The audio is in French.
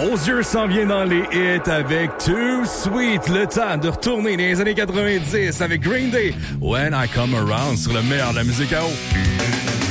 Osier s'en vient dans les hits avec Too Sweet. Le temps de retourner dans les années 90 avec Green Day. When I Come Around sur le meilleur de la musique à eau.